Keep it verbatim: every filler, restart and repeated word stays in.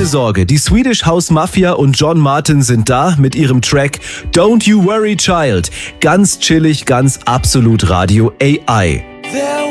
keine Sorge, die Swedish House Mafia und John Martin sind da mit ihrem Track Don't You Worry Child. Ganz chillig, ganz absolut Radio A I. There